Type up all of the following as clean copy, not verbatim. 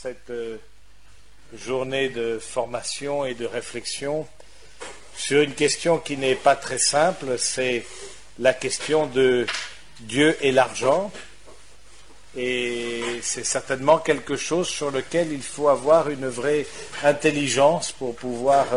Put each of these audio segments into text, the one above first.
cette journée de formation et de réflexion sur une question qui n'est pas très simple, c'est la question de Dieu et l'argent. Et c'est certainement quelque chose sur lequel il faut avoir une vraie intelligence pour pouvoir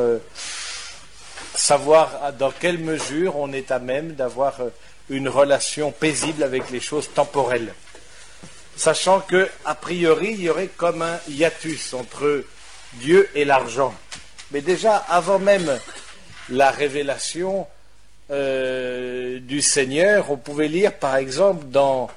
savoir dans quelle mesure on est à même d'avoir une relation paisible avec les choses temporelles. Sachant que, a priori, il y aurait comme un hiatus entre Dieu et l'argent. Mais déjà, avant même la révélation du Seigneur, on pouvait lire par exemple dans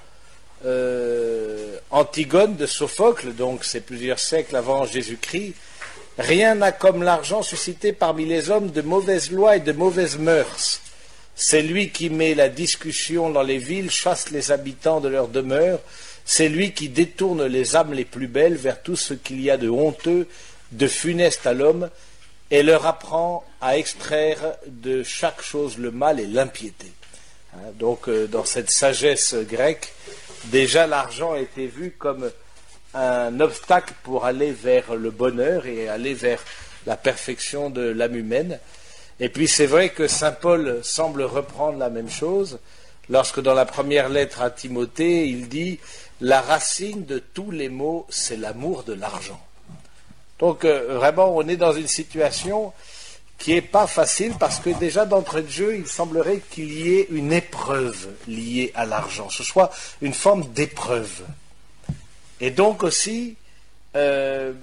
Antigone de Sophocle, donc c'est plusieurs siècles avant Jésus-Christ, « Rien n'a comme l'argent suscité parmi les hommes de mauvaises lois et de mauvaises mœurs. C'est lui qui met la discussion dans les villes, chasse les habitants de leurs demeures. C'est lui qui détourne les âmes les plus belles vers tout ce qu'il y a de honteux, de funeste à l'homme, et leur apprend à extraire de chaque chose le mal et l'impiété. » Donc, dans cette sagesse grecque, déjà l'argent était vu comme un obstacle pour aller vers le bonheur et aller vers la perfection de l'âme humaine. Et puis c'est vrai que saint Paul semble reprendre la même chose lorsque dans la première lettre à Timothée, il dit « La racine de tous les maux, c'est l'amour de l'argent ». Donc vraiment, on est dans une situation qui n'est pas facile parce que déjà d'entrée de jeu, il semblerait qu'il y ait une épreuve liée à l'argent, ce soit une forme d'épreuve. Et donc aussi, la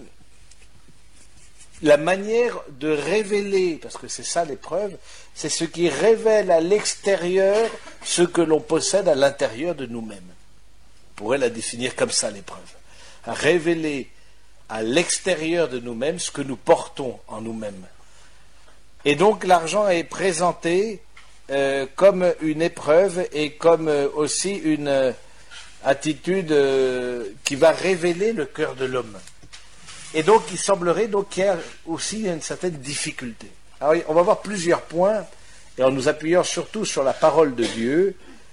manière de révéler, parce que c'est ça l'épreuve, c'est ce qui révèle à l'extérieur ce que l'on possède à l'intérieur de nous-mêmes. On pourrait la définir comme ça l'épreuve. À révéler à l'extérieur de nous-mêmes ce que nous portons en nous-mêmes. Et donc l'argent est présenté comme une épreuve et comme aussi une attitude qui va révéler le cœur de l'homme. Et donc il semblerait qu'il y a aussi une certaine difficulté. Alors on va voir plusieurs points, et en nous appuyant surtout sur la parole de Dieu,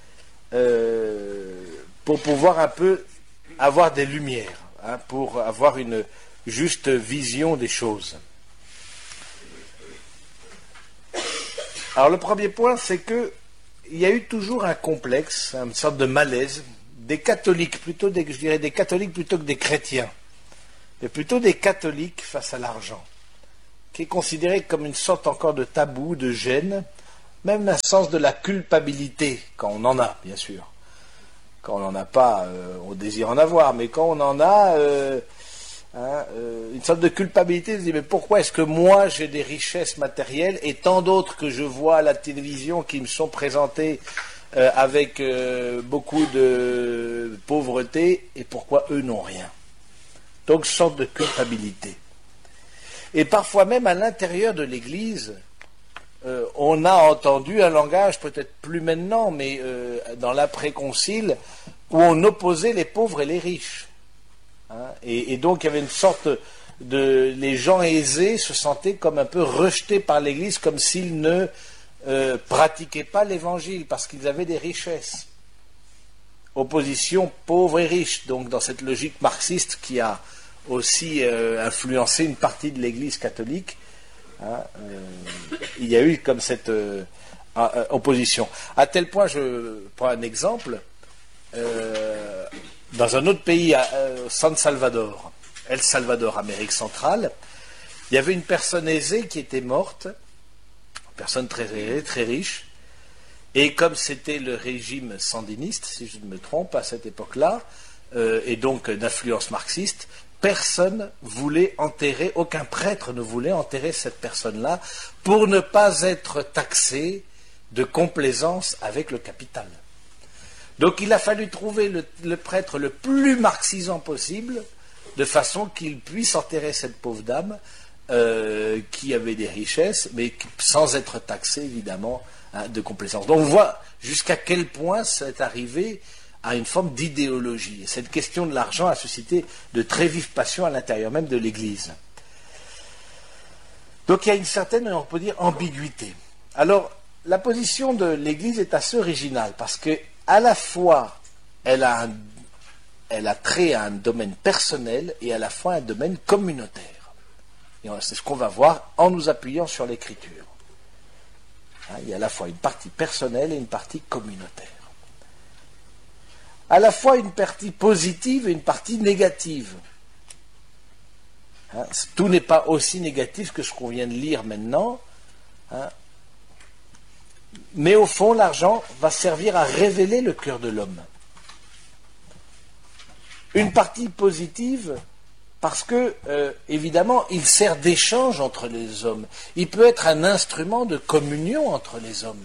pour pouvoir un peu avoir des lumières, pour avoir une juste vision des choses. Alors le premier point, c'est que il y a eu toujours un complexe, une sorte de malaise, des catholiques, je dirais des catholiques plutôt que des chrétiens, mais plutôt des catholiques face à l'argent, qui est considéré comme une sorte encore de tabou, de gêne, même un sens de la culpabilité, quand on en a, bien sûr. Quand on n'en a pas, on désire en avoir, mais quand on en a, une sorte de culpabilité, de se dire, mais pourquoi est-ce que moi j'ai des richesses matérielles et tant d'autres que je vois à la télévision qui me sont présentées avec beaucoup de pauvreté, et pourquoi eux n'ont rien? Donc, sorte de culpabilité. Et parfois même à l'intérieur de l'Église, on a entendu un langage, peut-être plus maintenant, mais dans l'après-concile, où on opposait les pauvres et les riches. Et donc, il y avait une sorte de... Les gens aisés se sentaient comme un peu rejetés par l'Église, comme s'ils ne pratiquaient pas l'Évangile, parce qu'ils avaient des richesses. Opposition pauvres et riches, donc dans cette logique marxiste qui a aussi influencé une partie de l'Église catholique, il y a eu comme cette opposition. À tel point, je prends un exemple, dans un autre pays, San Salvador, El Salvador, Amérique centrale, il y avait une personne aisée qui était morte, une personne très aisée, très riche, et comme c'était le régime sandiniste, si je ne me trompe, à cette époque-là, et donc d'influence marxiste, personne voulait enterrer, aucun prêtre ne voulait enterrer cette personne-là pour ne pas être taxé de complaisance avec le capital. Donc il a fallu trouver le prêtre le plus marxisant possible, de façon qu'il puisse enterrer cette pauvre dame qui avait des richesses, mais sans être taxé évidemment de complaisance. Donc on voit jusqu'à quel point c'est arrivé à une forme d'idéologie. Et cette question de l'argent a suscité de très vives passions à l'intérieur même de l'Église. Donc il y a une certaine, on peut dire, ambiguïté. Alors, la position de l'Église est assez originale, parce que à la fois, elle a elle a trait à un domaine personnel et à la fois un domaine communautaire. Et c'est ce qu'on va voir en nous appuyant sur l'Écriture. Il y a à la fois une partie personnelle et une partie communautaire. À la fois une partie positive et une partie négative. Tout n'est pas aussi négatif que ce qu'on vient de lire maintenant. Mais au fond, l'argent va servir à révéler le cœur de l'homme. Une partie positive, parce que, évidemment, il sert d'échange entre les hommes. Il peut être un instrument de communion entre les hommes.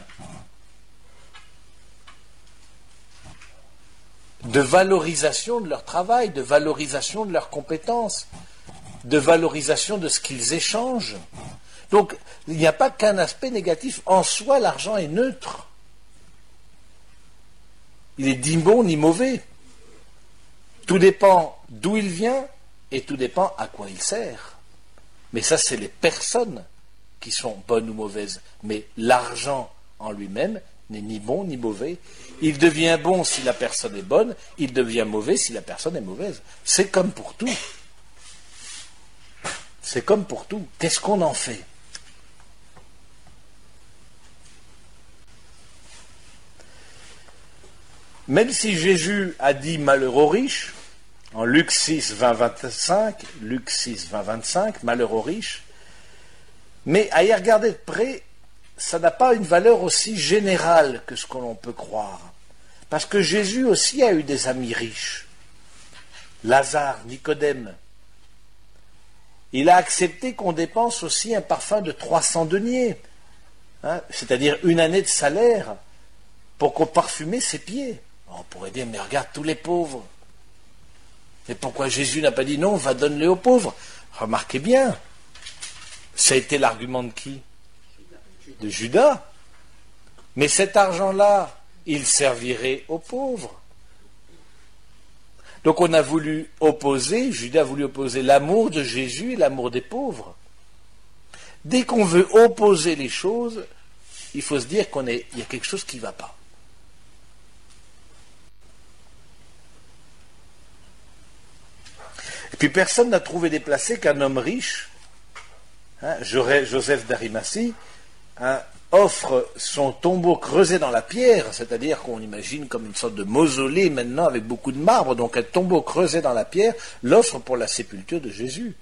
De valorisation de leur travail, de valorisation de leurs compétences, de valorisation de ce qu'ils échangent. Donc, il n'y a pas qu'un aspect négatif. En soi, l'argent est neutre. Il est ni bon ni mauvais. Tout dépend d'où il vient et tout dépend à quoi il sert. Mais ça, c'est les personnes qui sont bonnes ou mauvaises. Mais l'argent en lui-même n'est ni bon ni mauvais. Il devient bon si la personne est bonne, il devient mauvais si la personne est mauvaise. C'est comme pour tout. C'est comme pour tout. Qu'est-ce qu'on en fait ? Même si Jésus a dit malheur aux riches, en Luc 6, 20, 25, Luc 6, 20, 25, malheur aux riches, mais à y regarder de près, ça n'a pas une valeur aussi générale que ce que l'on peut croire. Parce que Jésus aussi a eu des amis riches. Lazare, Nicodème. Il a accepté qu'on dépense aussi un parfum de 300 deniers, c'est-à-dire une année de salaire, pour qu'on parfume ses pieds. On pourrait dire, mais regarde tous les pauvres. Et pourquoi Jésus n'a pas dit non, va donne-les aux pauvres? Remarquez bien, ça a été l'argument de qui? De Judas. Mais cet argent-là, il servirait aux pauvres. Donc on a voulu opposer, Judas a voulu opposer l'amour de Jésus et l'amour des pauvres. Dès qu'on veut opposer les choses, il faut se dire qu'il y a quelque chose qui ne va pas. Et puis personne n'a trouvé déplacé qu'un homme riche, Joseph d'Arimathie, offre son tombeau creusé dans la pierre, c'est-à-dire qu'on imagine comme une sorte de mausolée maintenant avec beaucoup de marbre, donc un tombeau creusé dans la pierre, l'offre pour la sépulture de Jésus.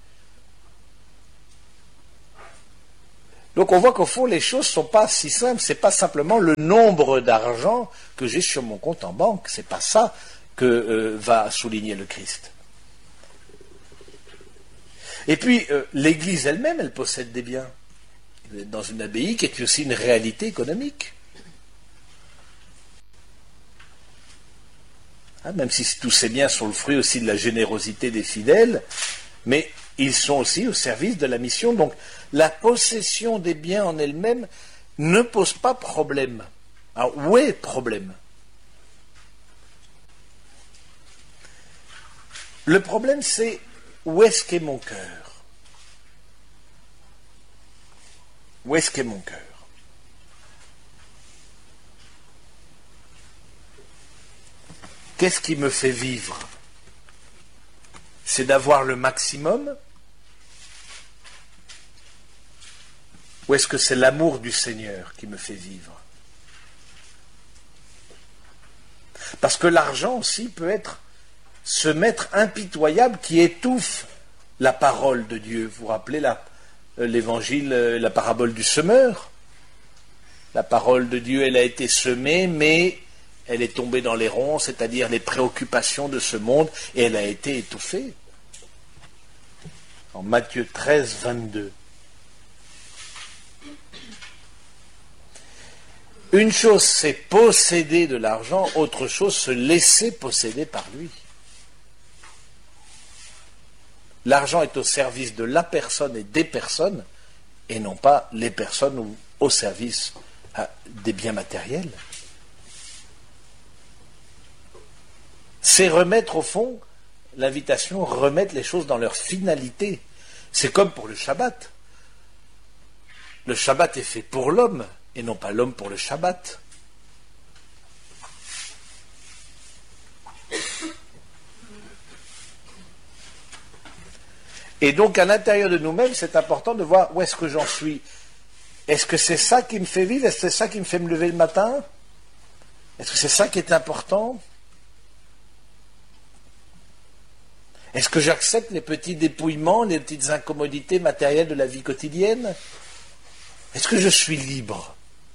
Donc on voit qu'au fond les choses ne sont pas si simples, c'est pas simplement le nombre d'argent que j'ai sur mon compte en banque, c'est pas ça que va souligner le Christ. Et puis l'Église elle-même, elle possède des biens. Dans une abbaye qui est aussi une réalité économique. Même si tous ces biens sont le fruit aussi de la générosité des fidèles, mais ils sont aussi au service de la mission. Donc la possession des biens en elle-même ne pose pas problème. Alors où est le problème? Le problème c'est où est-ce qu'est mon cœur? Où est-ce qu'est mon cœur? Qu'est-ce qui me fait vivre? C'est d'avoir le maximum? Ou est-ce que c'est l'amour du Seigneur qui me fait vivre? Parce que l'argent aussi peut être ce maître impitoyable qui étouffe la parole de Dieu. Vous vous rappelez l'évangile, la parabole du semeur? La parole de Dieu, elle a été semée, mais elle est tombée dans les ronds, c'est-à-dire les préoccupations de ce monde, et elle a été étouffée. En Matthieu 13, 22. Une chose, c'est posséder de l'argent, autre chose, se laisser posséder par lui. L'argent est au service de la personne et des personnes, et non pas les personnes ou au service des biens matériels. C'est remettre au fond, l'invitation, remettre les choses dans leur finalité. C'est comme pour le Shabbat. Le Shabbat est fait pour l'homme, et non pas l'homme pour le Shabbat. Et donc, à l'intérieur de nous-mêmes, c'est important de voir où est-ce que j'en suis. Est-ce que c'est ça qui me fait vivre? Est-ce que c'est ça qui me fait me lever le matin? Est-ce que c'est ça qui est important? Est-ce que j'accepte les petits dépouillements, les petites incommodités matérielles de la vie quotidienne? Est-ce que je suis libre?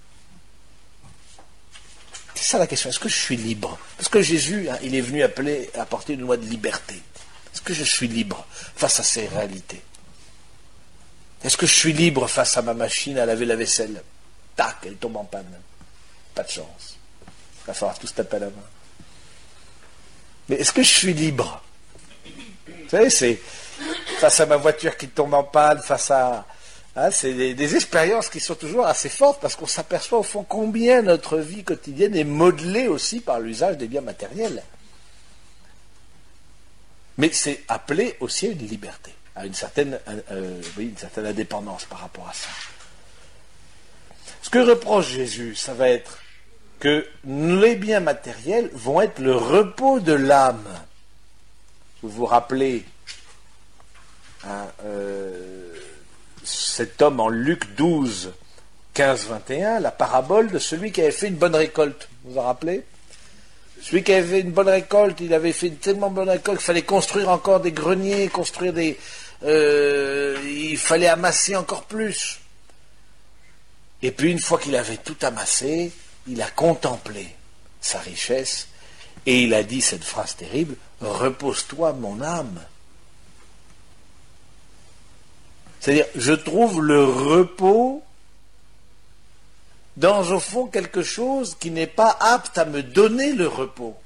C'est ça la question. Est-ce que je suis libre? Parce que Jésus, il est venu apporter une loi de liberté. Est-ce que je suis libre face à ces réalités? Est-ce que je suis libre face à ma machine à laver la vaisselle? Tac, elle tombe en panne. Pas de chance. Il va falloir tout se taper à la main. Mais est-ce que je suis libre? Vous savez, c'est face à ma voiture qui tombe en panne, face à... c'est des expériences qui sont toujours assez fortes parce qu'on s'aperçoit au fond combien notre vie quotidienne est modelée aussi par l'usage des biens matériels. Mais c'est appelé aussi à une liberté, à une certaine indépendance par rapport à ça. Ce que reproche Jésus, ça va être que les biens matériels vont être le repos de l'âme. Vous vous rappelez cet homme en Luc 12, 15-21, la parabole de celui qui avait fait une bonne récolte. Vous vous en rappelez? Celui qui avait fait une bonne récolte, il avait fait une tellement bonne récolte qu'il fallait construire encore des greniers, il fallait amasser encore plus. Et puis une fois qu'il avait tout amassé, il a contemplé sa richesse et il a dit cette phrase terrible: repose-toi mon âme. C'est-à-dire, je trouve le repos dans, au fond, quelque chose qui n'est pas apte à me donner le repos.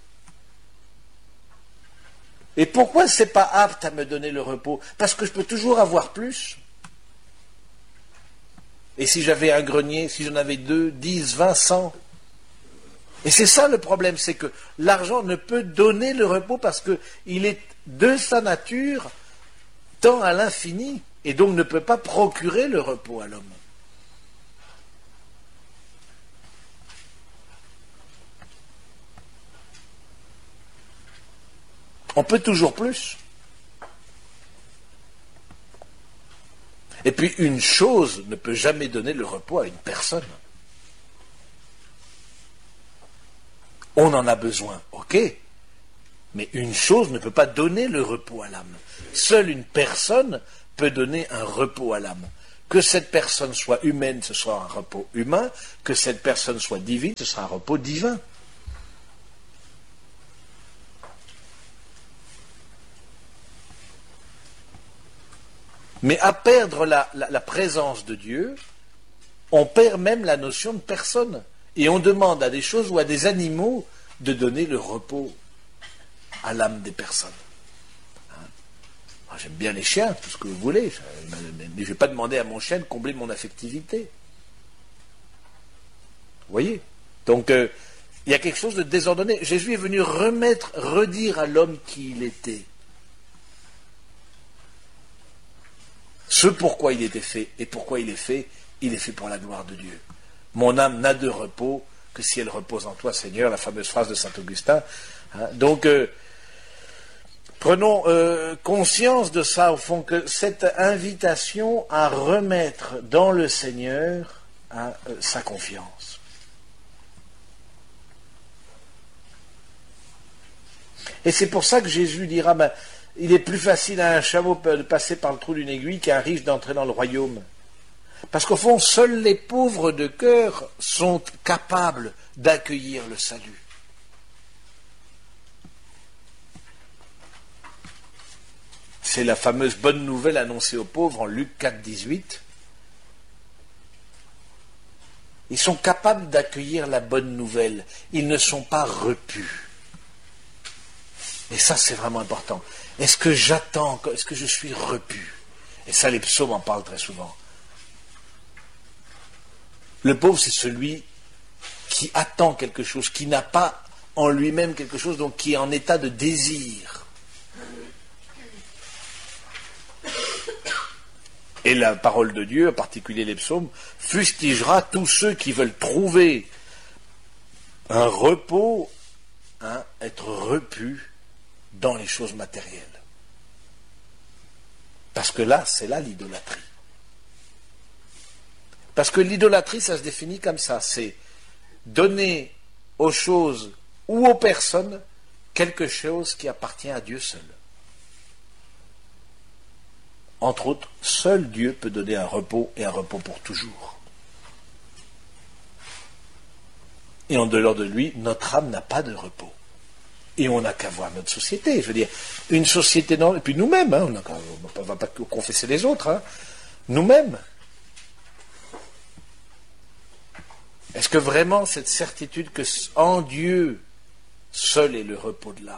Et pourquoi c'est pas apte à me donner le repos? Parce que je peux toujours avoir plus. Et si j'avais un grenier, si j'en avais 2, 10, 20, 100. Et c'est ça le problème, c'est que l'argent ne peut donner le repos parce qu'il est de sa nature tend à l'infini et donc ne peut pas procurer le repos à l'homme. On peut toujours plus. Et puis une chose ne peut jamais donner le repos à une personne. On en a besoin, ok, mais une chose ne peut pas donner le repos à l'âme. Seule une personne peut donner un repos à l'âme. Que cette personne soit humaine, ce sera un repos humain. Que cette personne soit divine, ce sera un repos divin. Mais à perdre la présence de Dieu, on perd même la notion de personne. Et on demande à des choses ou à des animaux de donner le repos à l'âme des personnes. J'aime bien les chiens, tout ce que vous voulez, mais je ne vais pas demander à mon chien de combler mon affectivité. Vous voyez? Donc, il y a quelque chose de désordonné. Jésus est venu redire à l'homme qui il était. Ce pourquoi il était fait et pourquoi il est fait pour la gloire de Dieu. Mon âme n'a de repos que si elle repose en toi, Seigneur, la fameuse phrase de saint Augustin. Donc, prenons conscience de ça, au fond, que cette invitation à remettre dans le Seigneur sa confiance. Et c'est pour ça que Jésus dira, il est plus facile à un chameau de passer par le trou d'une aiguille qu'à un riche d'entrer dans le royaume. Parce qu'au fond, seuls les pauvres de cœur sont capables d'accueillir le salut. C'est la fameuse bonne nouvelle annoncée aux pauvres en Luc 4, 18. Ils sont capables d'accueillir la bonne nouvelle. Ils ne sont pas repus. Et ça, c'est vraiment important. Est-ce que j'attends? Est-ce que je suis repu? Et ça, les psaumes en parlent très souvent. Le pauvre, c'est celui qui attend quelque chose, qui n'a pas en lui-même quelque chose, donc qui est en état de désir. Et la parole de Dieu, en particulier les psaumes, fustigera tous ceux qui veulent trouver un repos, être repus dans les choses matérielles. Parce que là, c'est là l'idolâtrie. Parce que l'idolâtrie, ça se définit comme ça, c'est donner aux choses ou aux personnes quelque chose qui appartient à Dieu seul. Entre autres, seul Dieu peut donner un repos et un repos pour toujours. Et en dehors de lui, notre âme n'a pas de repos. Et on n'a qu'à voir notre société. Je veux dire, une société dans... Et puis nous-mêmes, on ne va pas confesser les autres. Nous-mêmes. Est-ce que vraiment cette certitude que en Dieu, seul est le repos de l'âme?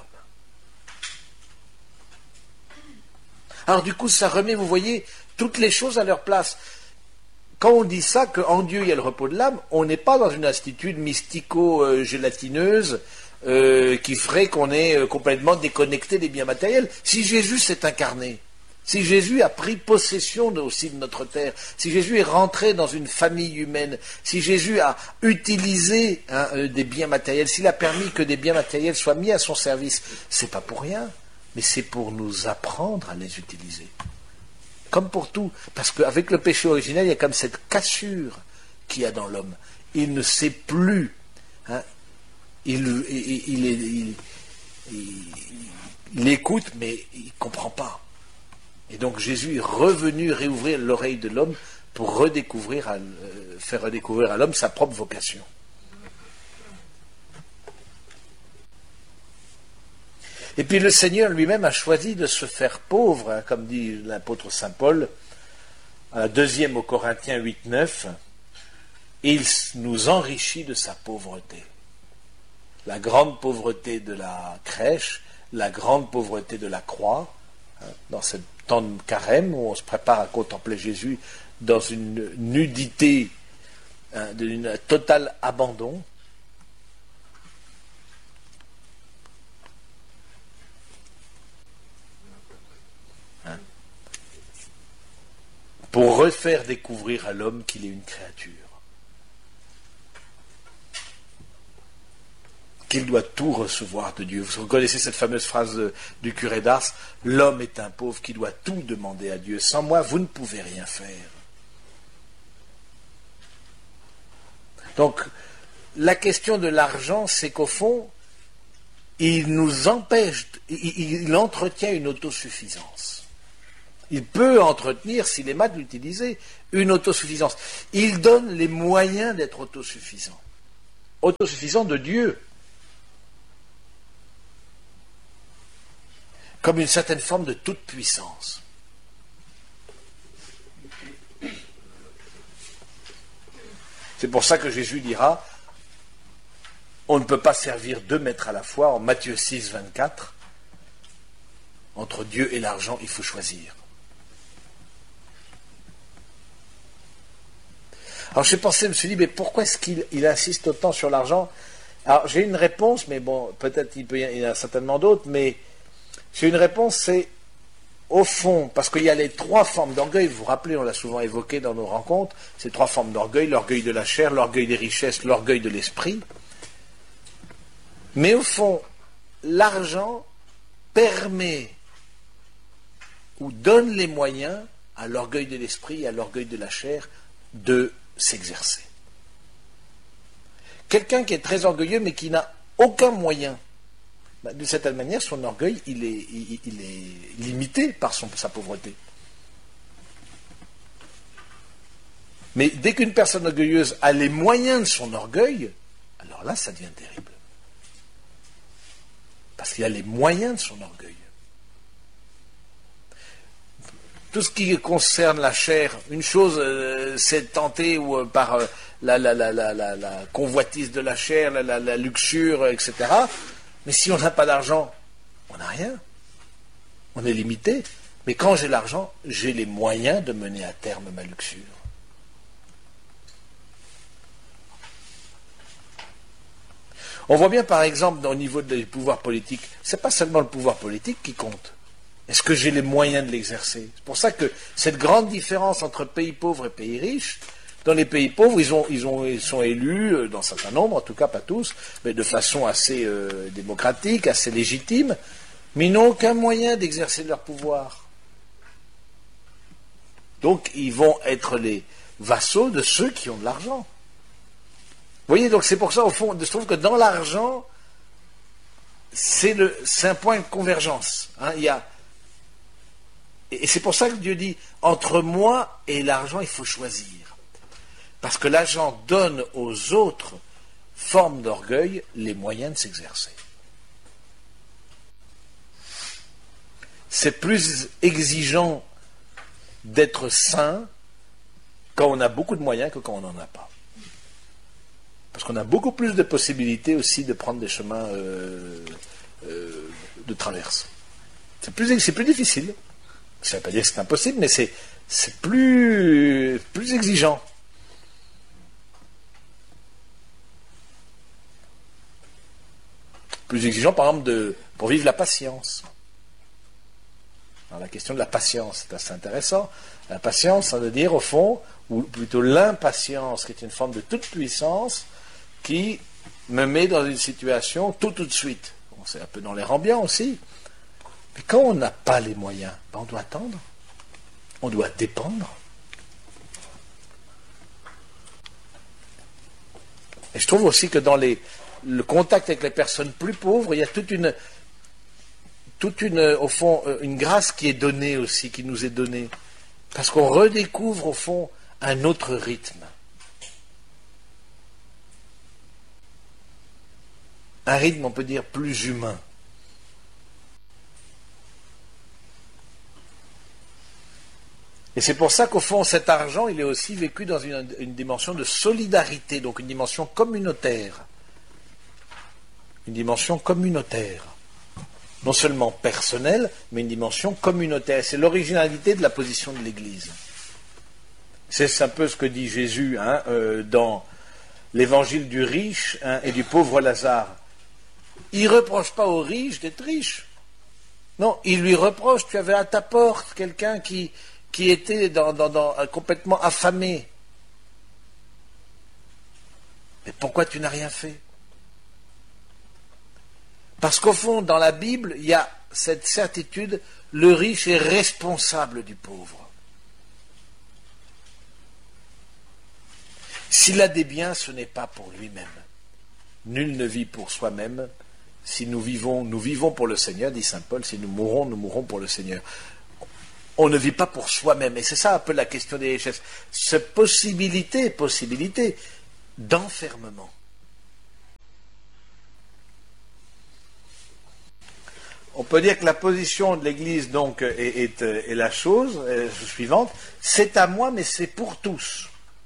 Alors du coup, ça remet, vous voyez, toutes les choses à leur place. Quand on dit ça, qu'en Dieu il y a le repos de l'âme, on n'est pas dans une attitude mystico-gélatineuse qui ferait qu'on est complètement déconnecté des biens matériels. Si Jésus s'est incarné, si Jésus a pris possession aussi de notre terre, si Jésus est rentré dans une famille humaine, si Jésus a utilisé des biens matériels, s'il a permis que des biens matériels soient mis à son service, c'est pas pour rien, mais c'est pour nous apprendre à les utiliser. Comme pour tout, parce qu'avec le péché originel, il y a comme cette cassure qu'il y a dans l'homme. Il ne sait plus. Il écoute, mais il ne comprend pas. Et donc Jésus est revenu réouvrir l'oreille de l'homme pour faire redécouvrir à l'homme sa propre vocation. Et puis le Seigneur lui-même a choisi de se faire pauvre, comme dit l'apôtre Saint Paul, à la 2e aux Corinthiens 8-9, et il nous enrichit de sa pauvreté. La grande pauvreté de la crèche, la grande pauvreté de la croix, dans ce temps de carême où on se prépare à contempler Jésus dans une nudité, d'un total abandon. Pour refaire découvrir à l'homme qu'il est une créature. Qu'il doit tout recevoir de Dieu. Vous connaissez cette fameuse phrase du curé d'Ars, l'homme est un pauvre qui doit tout demander à Dieu. Sans moi, vous ne pouvez rien faire. Donc, la question de l'argent, c'est qu'au fond, il nous empêche, il entretient une autosuffisance. Il peut entretenir, s'il est mal utilisé, une autosuffisance. Il donne les moyens d'être autosuffisant. Autosuffisant de Dieu. Comme une certaine forme de toute puissance. C'est pour ça que Jésus dira, on ne peut pas servir 2 maîtres à la fois, en Matthieu 6, 24, entre Dieu et l'argent, il faut choisir. Alors j'ai pensé, je me suis dit, mais pourquoi est-ce qu'il insiste autant sur l'argent? Alors j'ai une réponse, mais bon, peut-être il y en a certainement d'autres, mais j'ai une réponse, c'est au fond, parce qu'il y a les 3 formes d'orgueil, vous vous rappelez, on l'a souvent évoqué dans nos rencontres, ces 3 formes d'orgueil, l'orgueil de la chair, l'orgueil des richesses, l'orgueil de l'esprit. Mais au fond, l'argent permet ou donne les moyens à l'orgueil de l'esprit et à l'orgueil de la chair de s'exercer. Quelqu'un qui est très orgueilleux mais qui n'a aucun moyen, d'une certaine manière, son orgueil, il est limité par sa pauvreté. Mais dès qu'une personne orgueilleuse a les moyens de son orgueil, alors là, ça devient terrible. Parce qu'il a les moyens de son orgueil. Tout ce qui concerne la chair, une chose, c'est tenté par la convoitise de la chair, la luxure, etc. Mais si on n'a pas d'argent, on n'a rien. On est limité. Mais quand j'ai l'argent, j'ai les moyens de mener à terme ma luxure. On voit bien par exemple au niveau du pouvoir politique, ce n'est pas seulement le pouvoir politique qui compte. Est-ce que j'ai les moyens de l'exercer? C'est pour ça que cette grande différence entre pays pauvres et pays riches, dans les pays pauvres, ils sont élus, dans un certain nombre, en tout cas pas tous, mais de façon assez démocratique, assez légitime, mais ils n'ont aucun moyen d'exercer leur pouvoir. Donc ils vont être les vassaux de ceux qui ont de l'argent. Vous voyez, donc c'est pour ça, au fond, je trouve que dans l'argent, c'est un point de convergence. Hein, et c'est pour ça que Dieu dit, entre moi et l'argent, il faut choisir. Parce que l'argent donne aux autres formes d'orgueil les moyens de s'exercer. C'est plus exigeant d'être saint quand on a beaucoup de moyens que quand on n'en a pas. Parce qu'on a beaucoup plus de possibilités aussi de prendre des chemins de traverse. C'est plus difficile. Ça ne veut pas dire que c'est impossible, mais c'est plus exigeant. Plus exigeant, par exemple, pour vivre la patience. Alors, la question de la patience, c'est assez intéressant. La patience, ça veut dire, au fond, ou plutôt l'impatience, qui est une forme de toute puissance, qui me met dans une situation tout de suite. Bon, c'est un peu dans l'air ambiant aussi. Mais quand on n'a pas les moyens, on doit attendre. On doit dépendre. Et je trouve aussi que dans le contact avec les personnes plus pauvres, il y a au fond, une grâce qui est donnée aussi, qui nous est donnée. Parce qu'on redécouvre, au fond, un autre rythme. Un rythme, on peut dire, plus humain. Et c'est pour ça qu'au fond, cet argent, il est aussi vécu dans une dimension de solidarité, donc une dimension communautaire. Une dimension communautaire. Non seulement personnelle, mais une dimension communautaire. C'est l'originalité de la position de l'Église. C'est un peu ce que dit Jésus dans l'évangile du riche et du pauvre Lazare. Il ne reproche pas aux riches d'être riches. Non, il lui reproche, tu avais à ta porte quelqu'un qui était complètement affamé. Mais pourquoi tu n'as rien fait? Parce qu'au fond, dans la Bible, il y a cette certitude, le riche est responsable du pauvre. S'il a des biens, ce n'est pas pour lui-même. Nul ne vit pour soi-même. Si nous vivons pour le Seigneur, dit saint Paul, si nous mourrons pour le Seigneur. On ne vit pas pour soi-même. Et c'est ça un peu la question des richesses. Cette possibilité d'enfermement. On peut dire que la position de l'Église donc est la chose suivante. C'est à moi, mais c'est pour tous.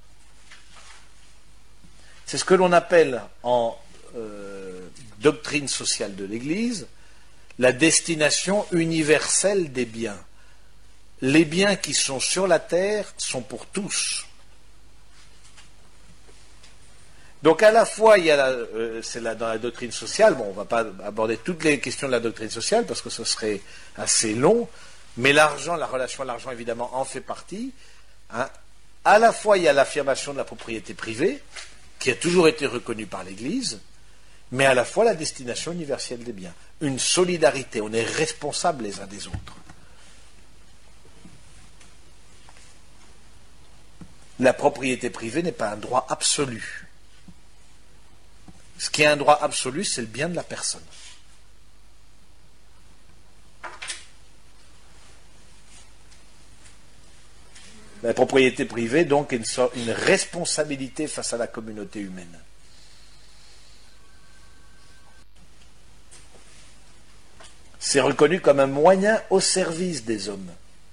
C'est ce que l'on appelle en doctrine sociale de l'Église la destination universelle des biens. Les biens qui sont sur la terre sont pour tous. Donc à la fois, il y a dans la doctrine sociale, bon, on ne va pas aborder toutes les questions de la doctrine sociale parce que ce serait assez long, mais l'argent, la relation à l'argent évidemment en fait partie. À la fois, il y a l'affirmation de la propriété privée, qui a toujours été reconnue par l'Église, mais à la fois la destination universelle des biens. Une solidarité, on est responsables les uns des autres. La propriété privée n'est pas un droit absolu. Ce qui est un droit absolu, c'est le bien de la personne. La propriété privée, donc, est une responsabilité face à la communauté humaine. C'est reconnu comme un moyen au service des hommes.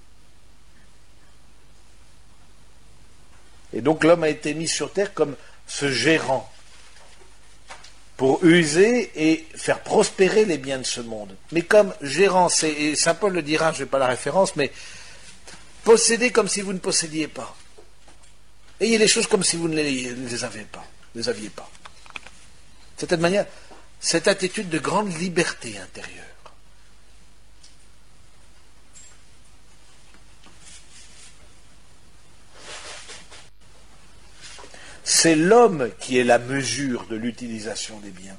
Et donc l'homme a été mis sur terre comme ce gérant pour user et faire prospérer les biens de ce monde. Mais comme gérant, et saint Paul le dira, je n'ai pas la référence, mais possédez comme si vous ne possédiez pas. Ayez les choses comme si vous ne les aviez pas. De cette manière, cette attitude de grande liberté intérieure. C'est l'homme qui est la mesure de l'utilisation des biens.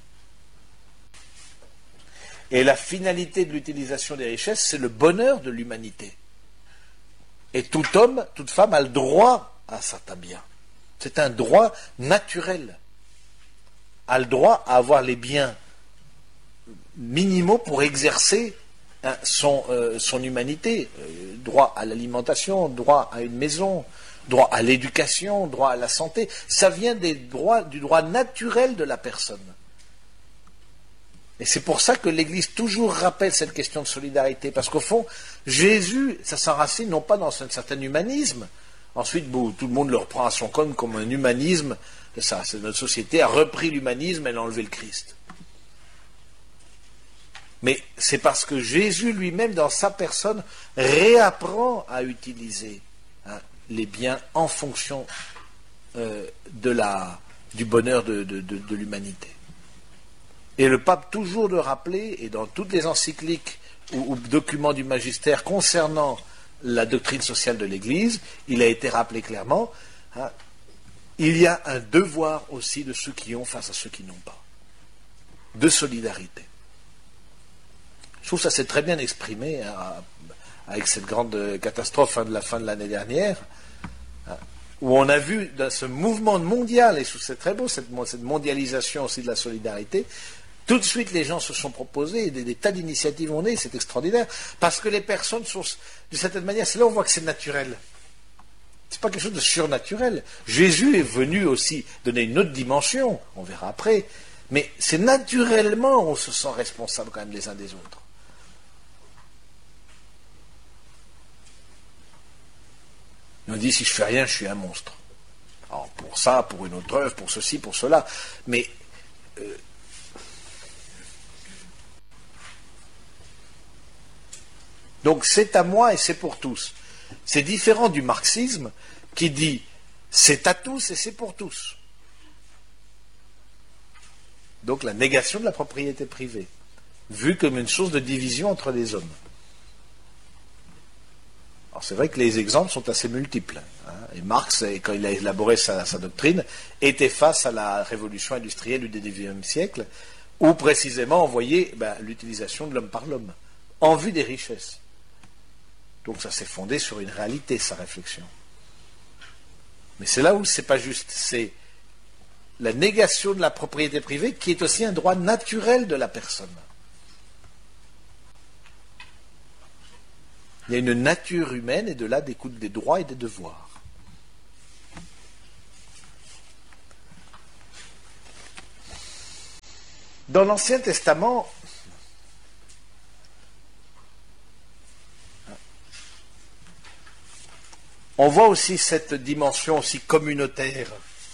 Et la finalité de l'utilisation des richesses, c'est le bonheur de l'humanité. Et tout homme, toute femme a le droit à certains biens. C'est un droit naturel. A le droit à avoir les biens minimaux pour exercer son humanité. Droit à l'alimentation, droit à une maison, droit à l'éducation, droit à la santé. Ça vient du droit naturel de la personne. Et c'est pour ça que l'Église toujours rappelle cette question de solidarité, parce qu'au fond, Jésus, ça s'enracine non pas dans un certain humanisme. Ensuite, tout le monde le reprend à son compte comme un humanisme. C'est notre société a repris l'humanisme et a enlevé le Christ. Mais c'est parce que Jésus lui-même, dans sa personne, réapprend à utiliser les biens en fonction du bonheur de l'humanité. Et le pape toujours de rappeler, et dans toutes les encycliques ou documents du magistère concernant la doctrine sociale de l'Église, il a été rappelé clairement, il y a un devoir aussi de ceux qui ont face à ceux qui n'ont pas, de solidarité. Je trouve que ça s'est très bien exprimé avec cette grande catastrophe de la fin de l'année dernière, où on a vu dans ce mouvement mondial, et je trouve que c'est très beau, cette mondialisation aussi de la solidarité, tout de suite les gens se sont proposés, des tas d'initiatives ont né, c'est extraordinaire, parce que les personnes sont, d'une certaine manière, c'est là où on voit que c'est naturel. C'est pas quelque chose de surnaturel. Jésus est venu aussi donner une autre dimension, on verra après, mais c'est naturellement on se sent responsable quand même les uns des autres. On dit si je fais rien, je suis un monstre. Alors pour ça, pour une autre œuvre, pour ceci, pour cela. Mais donc c'est à moi et c'est pour tous. C'est différent du marxisme qui dit c'est à tous et c'est pour tous. Donc la négation de la propriété privée, vue comme une source de division entre les hommes. Alors c'est vrai que les exemples sont assez multiples. Et Marx, quand il a élaboré sa doctrine, était face à la révolution industrielle du XIXe siècle, où précisément on voyait l'utilisation de l'homme par l'homme, en vue des richesses. Donc ça s'est fondé sur une réalité, sa réflexion. Mais c'est là où c'est pas juste, c'est la négation de la propriété privée qui est aussi un droit naturel de la personne. Il y a une nature humaine et de là découlent des droits et des devoirs. Dans l'Ancien Testament, on voit aussi cette dimension aussi communautaire.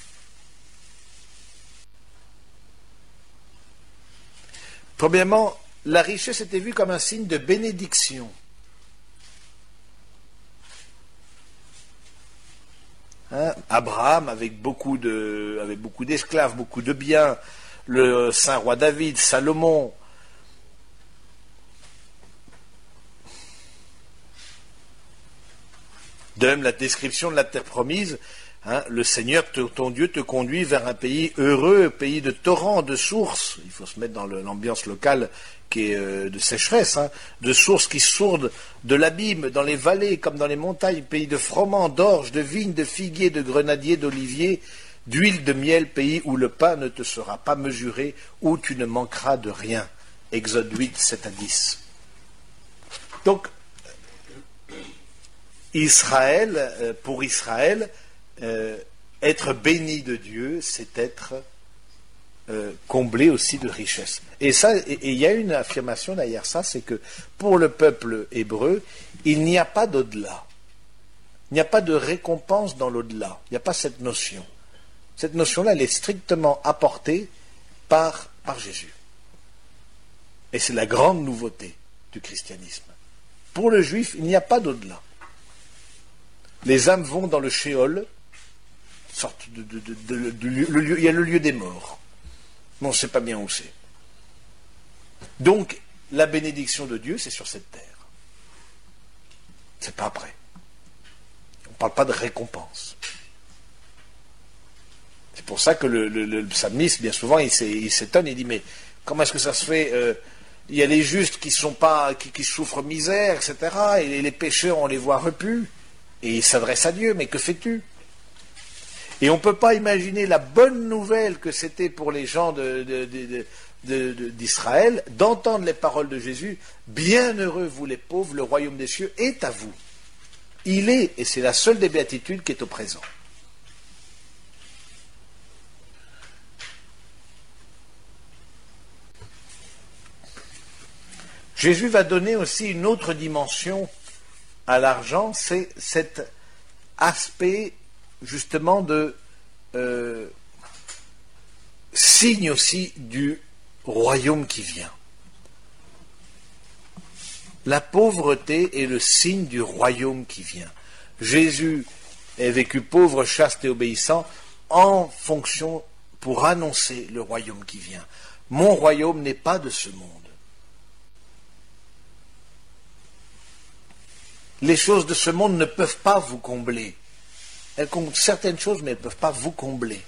Premièrement, la richesse était vue comme un signe de bénédiction. Abraham, avec beaucoup d'esclaves, beaucoup de biens, le saint roi David, Salomon. De même, la description de la terre promise, le Seigneur, ton Dieu, te conduit vers un pays heureux, un pays de torrents, de sources. Il faut se mettre dans l'ambiance locale qui est de sécheresse, de sources qui sourdent de l'abîme, dans les vallées comme dans les montagnes, pays de froment, d'orge, de vignes, de figuiers, de grenadiers, d'oliviers, d'huile, de miel, pays où le pain ne te sera pas mesuré, où tu ne manqueras de rien. Exode 8, 7 à 10. Donc, Israël, pour Israël, être béni de Dieu, c'est être comblé aussi de richesse. Et ça, il y a une affirmation derrière ça, c'est que pour le peuple hébreu, il n'y a pas d'au-delà. Il n'y a pas de récompense dans l'au-delà. Il n'y a pas cette notion. Cette notion-là, elle est strictement apportée par Jésus. Et c'est la grande nouveauté du christianisme. Pour le juif, il n'y a pas d'au-delà. Les âmes vont dans le Sheol, il y a le lieu des morts. Mais on ne sait pas bien où c'est. Donc, la bénédiction de Dieu, c'est sur cette terre. C'est pas après. On ne parle pas de récompense. C'est pour ça que le psalmiste, bien souvent, il s'étonne, il dit, mais comment est-ce que ça se fait il y a les justes qui souffrent misère, etc., et les pécheurs, on les voit repus. Et il s'adresse à Dieu, mais que fais-tu? Et on ne peut pas imaginer la bonne nouvelle que c'était pour les gens d'Israël d'entendre les paroles de Jésus. Bienheureux vous les pauvres, le royaume des cieux est à vous. Il est, et c'est la seule des béatitudes qui est au présent. Jésus va donner aussi une autre dimension à l'argent, c'est cet aspect justement de signe aussi du royaume qui vient. La pauvreté est le signe du royaume qui vient. Jésus est vécu pauvre, chaste et obéissant en fonction pour annoncer le royaume qui vient. Mon royaume n'est pas de ce monde. Les choses de ce monde ne peuvent pas vous combler. Elles comblent certaines choses, mais elles ne peuvent pas vous combler.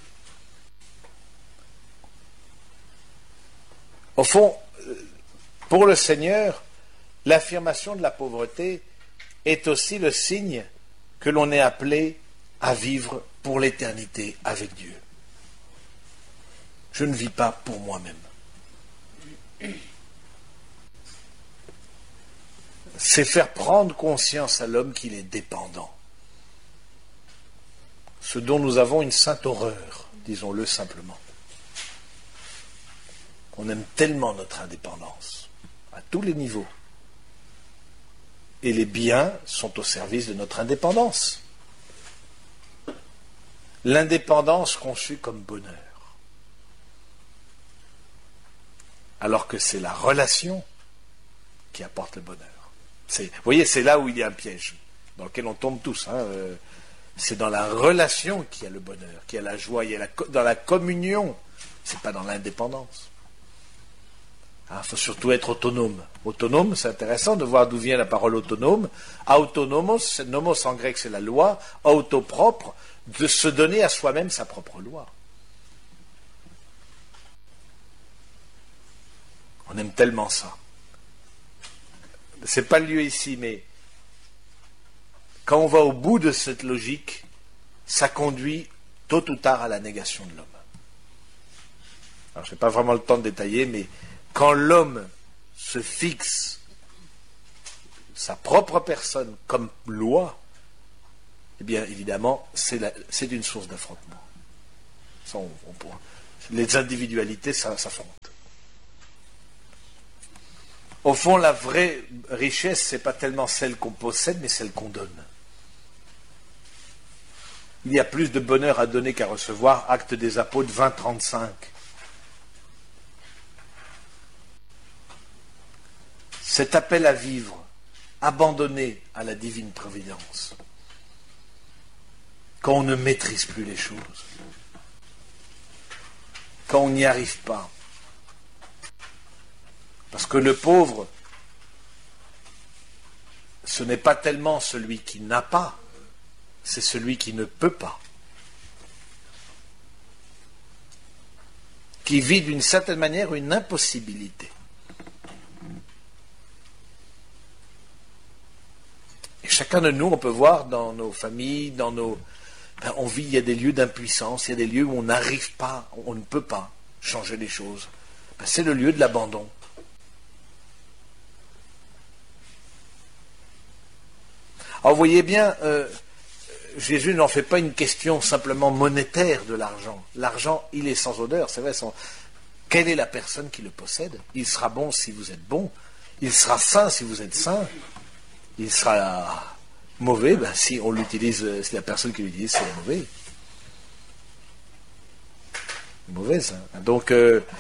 Au fond, pour le Seigneur, l'affirmation de la pauvreté est aussi le signe que l'on est appelé à vivre pour l'éternité avec Dieu. Je ne vis pas pour moi-même. C'est faire prendre conscience à l'homme qu'il est dépendant. Ce dont nous avons une sainte horreur, disons-le simplement. On aime tellement notre indépendance, à tous les niveaux. Et les biens sont au service de notre indépendance. L'indépendance conçue comme bonheur. Alors que c'est la relation qui apporte le bonheur. Vous voyez, c'est là où il y a un piège, dans lequel on tombe tous. C'est dans la relation qu'il y a le bonheur, qu'il y a la joie, dans la communion. C'est pas dans l'indépendance. Il faut surtout être autonome. Autonome, c'est intéressant de voir d'où vient la parole autonome. Autonomos, nomos en grec c'est la loi, autopropre, de se donner à soi-même sa propre loi. On aime tellement ça. C'est pas le lieu ici, mais quand on va au bout de cette logique, ça conduit tôt ou tard à la négation de l'homme. Alors, je n'ai pas vraiment le temps de détailler, mais quand l'homme se fixe sa propre personne comme loi, eh bien, évidemment, c'est une source d'affrontement. Les individualités s'affrontent. Au fond, la vraie richesse, ce n'est pas tellement celle qu'on possède, mais celle qu'on donne. Il y a plus de bonheur à donner qu'à recevoir. Actes des Apôtres 20-35. Cet appel à vivre, abandonné à la divine providence, quand on ne maîtrise plus les choses, quand on n'y arrive pas. Parce que le pauvre, ce n'est pas tellement celui qui n'a pas, c'est celui qui ne peut pas. Qui vit d'une certaine manière une impossibilité. Et chacun de nous, on peut voir dans nos familles, on vit, il y a des lieux d'impuissance, il y a des lieux où on n'arrive pas, on ne peut pas changer les choses. C'est le lieu de l'abandon. Alors vous voyez bien, Jésus n'en fait pas une question simplement monétaire de l'argent. L'argent, il est sans odeur, c'est vrai. Quelle est la personne qui le possède? Il sera bon si vous êtes bon. Il sera sain si vous êtes sain. Il sera mauvais si on l'utilise, si la personne qui l'utilise c'est mauvais. Mauvaise. Donc,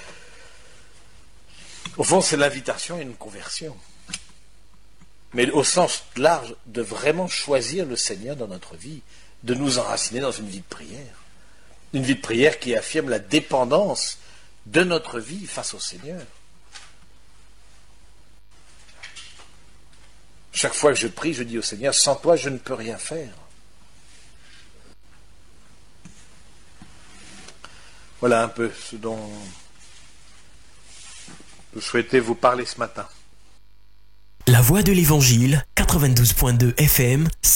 au fond, c'est l'invitation à une conversion. Mais au sens large de vraiment choisir le Seigneur dans notre vie, de nous enraciner dans une vie de prière. Une vie de prière qui affirme la dépendance de notre vie face au Seigneur. Chaque fois que je prie, je dis au Seigneur, sans toi, je ne peux rien faire. Voilà un peu ce dont je souhaitais vous parler ce matin. La Voix de l'Évangile, 92.2 FM.